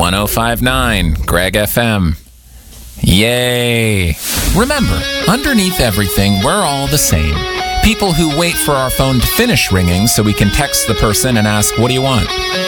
1059 Greg FM. Yay! Remember, underneath everything, we're all the same. People who wait for our phone to finish ringing so we can text the person and ask, what do you want?